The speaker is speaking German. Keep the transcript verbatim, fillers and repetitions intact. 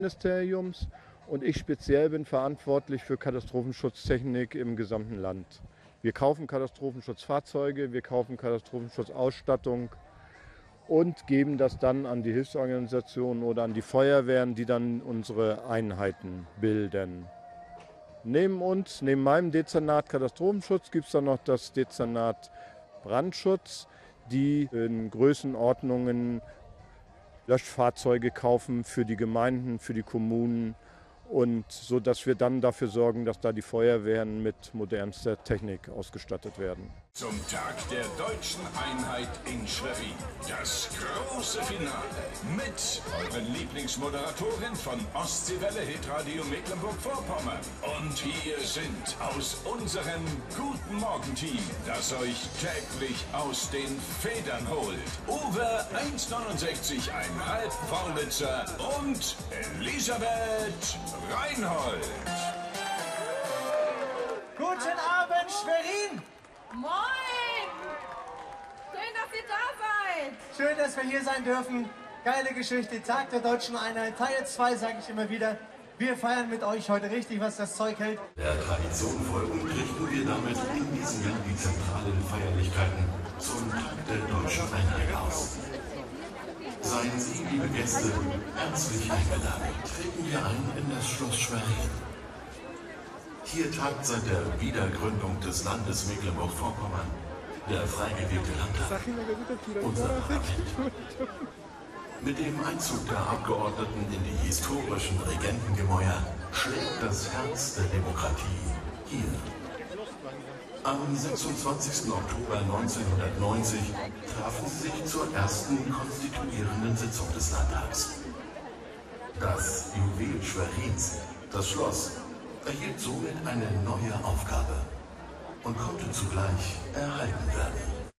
Ministeriums und ich speziell bin verantwortlich für Katastrophenschutztechnik im gesamten Land. Wir kaufen Katastrophenschutzfahrzeuge, wir kaufen Katastrophenschutzausstattung und geben das dann an die Hilfsorganisationen oder an die Feuerwehren, die dann unsere Einheiten bilden. Neben uns, neben meinem Dezernat Katastrophenschutz, gibt es dann noch das Dezernat Brandschutz, die in Größenordnungen Löschfahrzeuge kaufen für die Gemeinden, für die Kommunen und so, dass wir dann dafür sorgen, dass da die Feuerwehren mit modernster Technik ausgestattet werden. Zum Tag der deutschen Einheit in Schwerin. Das große Finale mit euren Lieblingsmoderatorin von Ostseewelle Hitradio Mecklenburg-Vorpommern. Und hier sind aus unserem Guten Morgen-Team, das euch täglich aus den Federn holt, Uwe eins neunundsechzig Komma fünf Faulitzer und Elisabeth Reinhold. Guten Abend, Schwerin! Moin! Schön, dass ihr da seid! Schön, dass wir hier sein dürfen. Geile Geschichte, Tag der deutschen Einheit, Teil zwei, sage ich immer wieder. Wir feiern mit euch heute richtig, was das Zeug hält. Der Tradition folgend richten wir damit in diesem Jahr die zentralen Feierlichkeiten zum Tag der deutschen Einheit aus. Seien Sie, liebe Gäste, herzlich eingeladen. Treten wir ein in das Schloss Schwerin. Hier tagt seit der Wiedergründung des Landes Mecklenburg-Vorpommern der frei gewählte Landtag, unser Parlament. Mit dem Einzug der Abgeordneten in die historischen Regentengemäuer schlägt das Herz der Demokratie hier. Am sechsundzwanzigsten Oktober neunzehnhundertneunzig trafen sie sich zur ersten konstituierenden Sitzung des Landtags. Das Juwel Schwerins, das Schloss, erhielt somit eine neue Aufgabe und konnte zugleich erhalten werden.